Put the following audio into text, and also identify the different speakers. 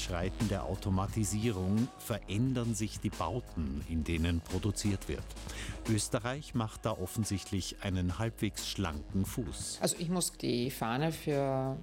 Speaker 1: Fortschreiten der Automatisierung verändern sich die Bauten, in denen produziert wird. Österreich macht da offensichtlich einen halbwegs schlanken Fuß.
Speaker 2: Also ich muss die Fahne für